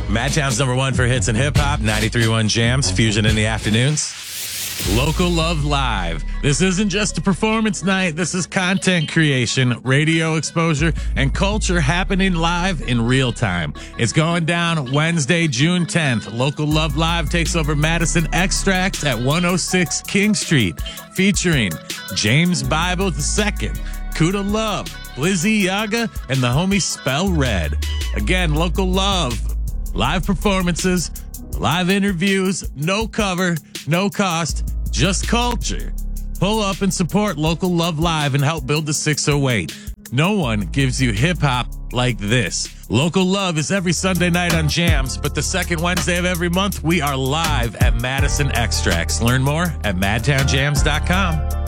Madtown's #1 for hits and hip-hop, 93.1 Jams, Fusion in the afternoons. Local Love Live. This isn't just a performance night. This is content creation, radio exposure, and culture happening live in real time. It's going down Wednesday, June 10th. Local Love Live takes over Madison Extracts at 106 King Street, featuring James Bible II, Kuda Love, Blizzy Yaga, and the homie Spell Red. Again, Local Love. Live performances, live interviews, no cover, no cost, just culture. Pull up and support Local Love Live and help build the 608. No one gives you hip-hop like this. Local Love is every Sunday night on Jams, but the second Wednesday of every month, we are live at Madison Extracts. Learn more at madtownjams.com.